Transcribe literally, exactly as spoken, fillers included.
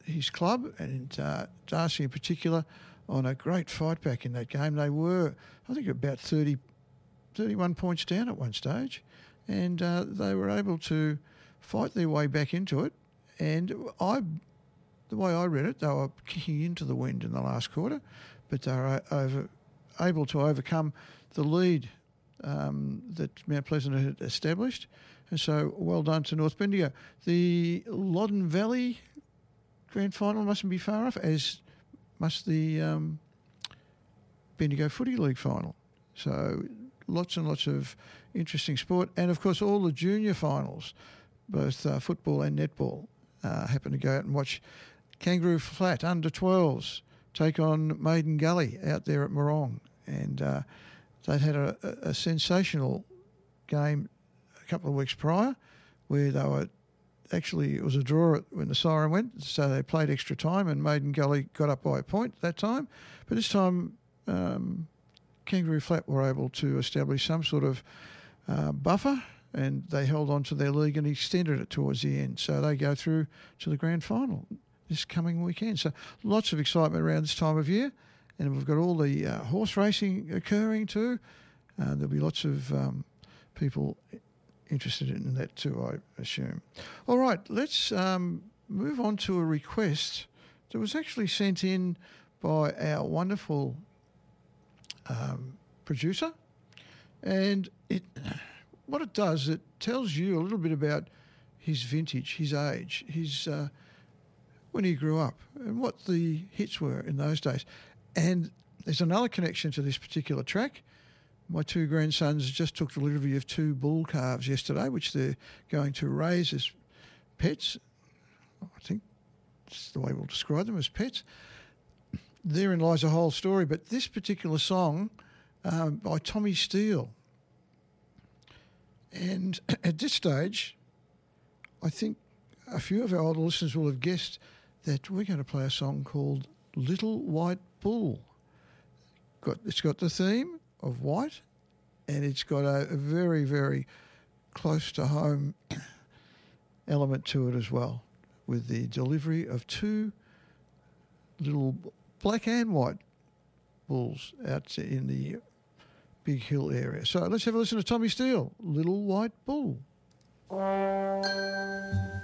his club and uh, Darcy in particular on a great fight back in that game. They were, I think, about thirty, thirty-one points down at one stage, and uh, they were able to fight their way back into it. And I, the way I read it, they were kicking into the wind in the last quarter, but they were over, able to overcome the lead um, that Mount Pleasant had established. And so well done to North Bendigo. The Loddon Valley grand final mustn't be far off, as must the um, Bendigo Footy League final. So lots and lots of interesting sport. And, of course, all the junior finals, both uh, football and netball, uh, happen to go out and watch Kangaroo Flat under twelves take on Maiden Gully out there at Morong. And uh, they'd had a, a, a sensational game a couple of weeks prior where they were actually, it was a draw when the siren went, so they played extra time and Maiden Gully got up by a point that time. But this time, um, Kangaroo Flat were able to establish some sort of uh, buffer, and they held on to their league and extended it towards the end. So they go through to the grand final this coming weekend. So lots of excitement around this time of year. And we've got all the uh, horse racing occurring too. Uh, there'll be lots of um, people interested in that too, I assume. All right, let's um, move on to a request that was actually sent in by our wonderful um, producer. And it, what it does, it tells you a little bit about his vintage, his age, his uh, when he grew up and what the hits were in those days. And there's another connection to this particular track. My two grandsons just took delivery of two bull calves yesterday, which they're going to raise as pets. I think that's the way we'll describe them, as pets. Therein lies a whole story. But this particular song um, by Tommy Steele. And at this stage, I think a few of our older listeners will have guessed that we're going to play a song called Little White Bull. Got, it's got the theme of white, and it's got a, a very, very close to home element to it as well, with the delivery of two little black and white bulls out in the Big Hill area. So let's have a listen to Tommy Steele, Little White Bull.